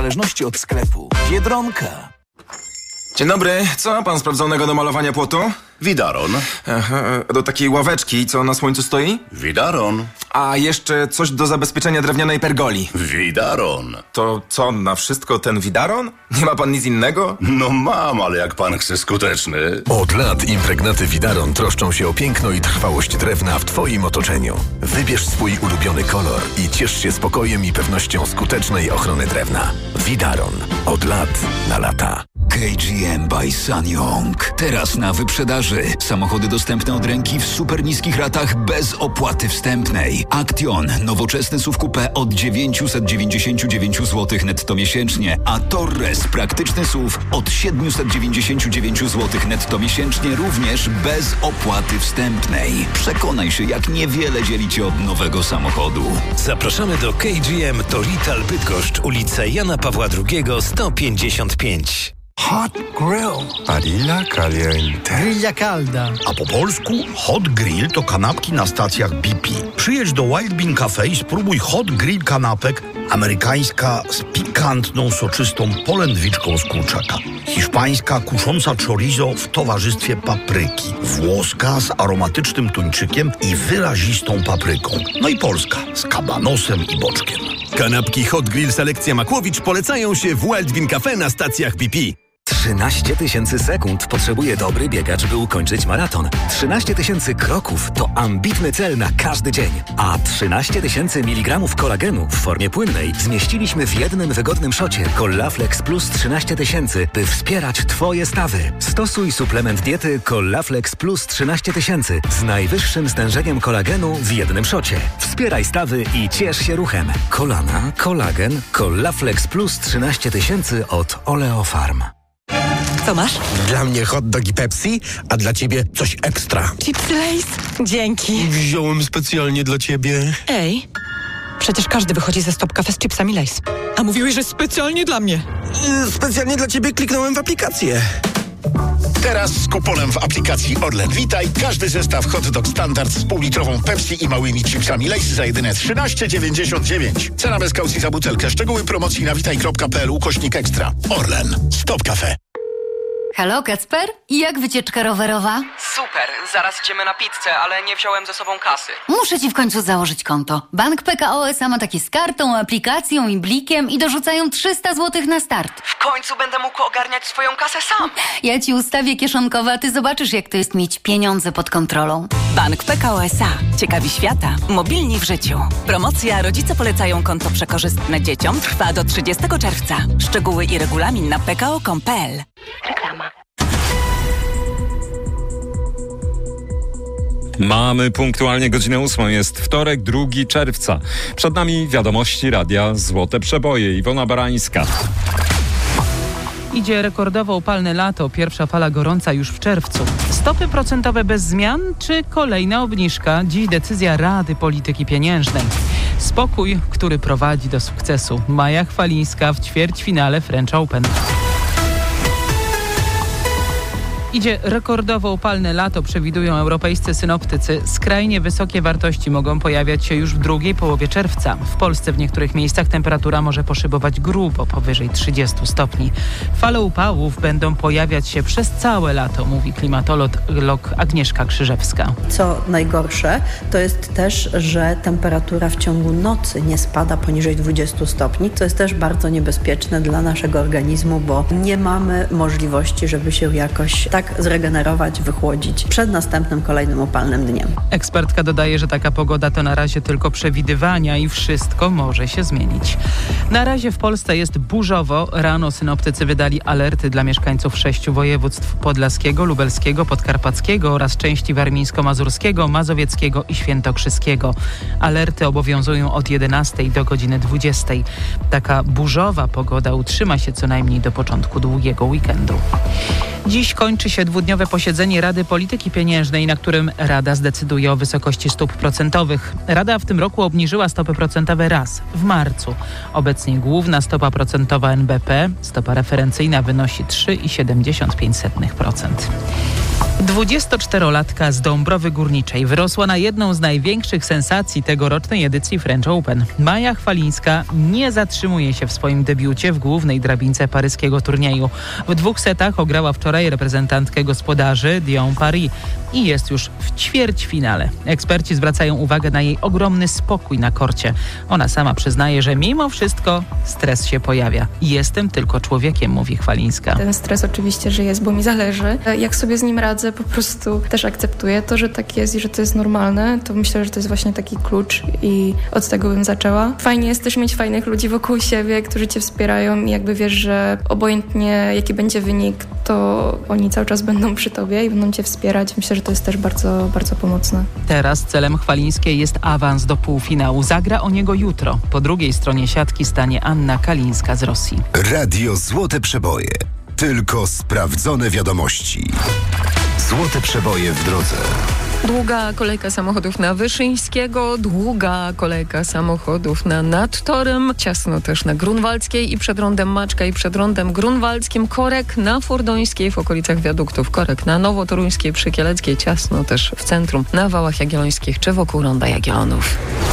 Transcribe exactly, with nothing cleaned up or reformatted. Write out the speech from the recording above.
W zależności od sklepu. Biedronka. Dzień dobry, co ma pan sprawdzonego do malowania płotu? Widaron. Aha, do takiej ławeczki, co na słońcu stoi? Widaron. A jeszcze coś do zabezpieczenia drewnianej pergoli. Widaron. To co, na wszystko ten widaron? Nie ma pan nic innego? No mam, ale jak pan chce skuteczny. Od lat impregnaty Widaron troszczą się o piękno i trwałość drewna w twoim otoczeniu. Wybierz swój ulubiony kolor i ciesz się spokojem i pewnością skutecznej ochrony drewna. Widaron. Od lat na lata. K G M by SsangYong. Teraz na wyprzedaży. Samochody dostępne od ręki w super niskich ratach bez opłaty wstępnej. Action. Nowoczesny S U V Coupé od dziewięćset dziewięćdziesiąt dziewięć złotych netto miesięcznie, a Torres praktyczny S U V od siedemset dziewięćdziesiąt dziewięć złotych netto miesięcznie również bez opłaty wstępnej. Przekonaj się, jak niewiele dzieli cię od nowego samochodu. Zapraszamy do K G M Torital Bydgoszcz, ulica Jana Pawła drugiego, sto pięćdziesiąt pięć. Hot Grill. Parilla Caliente. Grilla calda. A po polsku Hot Grill to kanapki na stacjach B P. Przyjedź do Wild Bean Cafe i spróbuj Hot Grill kanapek. Amerykańska z pikantną, soczystą polędwiczką z kurczaka. Hiszpańska kusząca chorizo w towarzystwie papryki. Włoska z aromatycznym tuńczykiem i wyrazistą papryką. No i polska z kabanosem i boczkiem. Kanapki Hot Grill Selekcja Makłowicz polecają się w Wild Bean Cafe na stacjach B P. trzynaście tysięcy sekund potrzebuje dobry biegacz, by ukończyć maraton. trzynaście tysięcy kroków to ambitny cel na każdy dzień. A trzynaście tysięcy miligramów kolagenu w formie płynnej zmieściliśmy w jednym wygodnym szocie Collaflex Plus trzynaście tysięcy, by wspierać Twoje stawy. Stosuj suplement diety Collaflex Plus trzynaście tysięcy z najwyższym stężeniem kolagenu w jednym szocie. Wspieraj stawy i ciesz się ruchem. Kolana, kolagen, Collaflex Plus trzynaście tysięcy od Oleofarm. Co masz? Dla mnie hot dog i Pepsi, a dla ciebie coś ekstra. Chipsy Lay's? Dzięki. Wziąłem specjalnie dla ciebie. Ej, przecież każdy wychodzi ze Stop Cafe z chipsami Lay's. A mówiłeś, że specjalnie dla mnie. Yy, specjalnie dla ciebie kliknąłem w aplikację. Teraz z kuponem w aplikacji Orlen Witaj każdy zestaw hot dog standard z półlitrową Pepsi i małymi chipsami Lay's za jedyne trzynaście dziewięćdziesiąt dziewięć. Cena bez kaucji za butelkę. Szczegóły promocji na witaj kropka p l ukośnik ekstra. Orlen. Stop Cafe. Halo, Kacper? Jak wycieczka rowerowa? Super, zaraz idziemy na pizzę, ale nie wziąłem ze sobą kasy. Muszę ci w końcu założyć konto. Bank P K O S A ma takie z kartą, aplikacją i blikiem i dorzucają trzysta złotych na start. W końcu będę mógł ogarniać swoją kasę sam. Ja ci ustawię kieszonkowe, a ty zobaczysz, jak to jest mieć pieniądze pod kontrolą. Bank P K O S A. Ciekawi świata. Mobilni w życiu. Promocja Rodzice polecają konto przekorzystne dzieciom trwa do trzydziestego czerwca. Szczegóły i regulamin na p k o kropka com kropka p l. Reklama. Mamy punktualnie godzinę ósmą, jest wtorek, drugiego czerwca. Przed nami wiadomości radia Złote Przeboje. Iwona Barańska. Idzie rekordowo upalne lato, pierwsza fala gorąca już w czerwcu. Stopy procentowe bez zmian czy kolejna obniżka? Dziś decyzja Rady Polityki Pieniężnej. Spokój, który prowadzi do sukcesu. Maja Chwalińska w ćwierćfinale French Open. Idzie rekordowo upalne lato, przewidują europejscy synoptycy. Skrajnie wysokie wartości mogą pojawiać się już w drugiej połowie czerwca. W Polsce w niektórych miejscach temperatura może poszybować grubo powyżej trzydziestu stopni. Fale upałów będą pojawiać się przez całe lato, mówi klimatolog Agnieszka Krzyżewska. Co najgorsze, to jest też, że temperatura w ciągu nocy nie spada poniżej dwudziestu stopni, co jest też bardzo niebezpieczne dla naszego organizmu, bo nie mamy możliwości, żeby się jakoś tak zregenerować, wychłodzić przed następnym kolejnym upalnym dniem. Ekspertka dodaje, że taka pogoda to na razie tylko przewidywania i wszystko może się zmienić. Na razie w Polsce jest burzowo. Rano synoptycy wydali alerty dla mieszkańców sześciu województw: podlaskiego, lubelskiego, podkarpackiego oraz części warmińsko-mazurskiego, mazowieckiego i świętokrzyskiego. Alerty obowiązują od jedenastej do godziny dwudziestej. Taka burzowa pogoda utrzyma się co najmniej do początku długiego weekendu. Dziś kończy się dwudniowe posiedzenie Rady Polityki Pieniężnej, na którym Rada zdecyduje o wysokości stóp procentowych. Rada w tym roku obniżyła stopy procentowe raz, w marcu. Obecnie główna stopa procentowa N B P, stopa referencyjna, wynosi trzy przecinek siedemdziesiąt pięć procent. dwudziestoczterolatka z Dąbrowy Górniczej wyrosła na jedną z największych sensacji tegorocznej edycji French Open. Maja Chwalińska nie zatrzymuje się w swoim debiucie w głównej drabince paryskiego turnieju. W dwóch setach ograła wczoraj reprezentantkę gospodarzy Dion Paris i jest już w ćwierćfinale. Eksperci zwracają uwagę na jej ogromny spokój na korcie. Ona sama przyznaje, że mimo wszystko stres się pojawia. Jestem tylko człowiekiem, mówi Chwalińska. Ten stres oczywiście, że jest, bo mi zależy. Jak sobie z nim radzę, po prostu też akceptuję to, że tak jest i że to jest normalne. To myślę, że to jest właśnie taki klucz i od tego bym zaczęła. Fajnie jest też mieć fajnych ludzi wokół siebie, którzy cię wspierają i jakby wiesz, że obojętnie jaki będzie wynik, to oni cały czas będą przy tobie i będą cię wspierać. Myślę, że to jest też bardzo, bardzo pomocne. Teraz celem Chwalińskiej jest awans do półfinału. Zagra o niego jutro. Po drugiej stronie siatki stanie Anna Kalińska z Rosji. Radio Złote Przeboje. Tylko sprawdzone wiadomości. Złote Przeboje w drodze. Długa kolejka samochodów na Wyszyńskiego, długa kolejka samochodów na Nad Torem, ciasno też na Grunwaldzkiej i przed rondem Maczka i przed rondem Grunwaldzkim, korek na Furdońskiej w okolicach wiaduktów, korek na Nowotoruńskiej przy Kieleckiej, ciasno też w centrum, na Wałach Jagiellońskich czy wokół ronda Jagiellonów.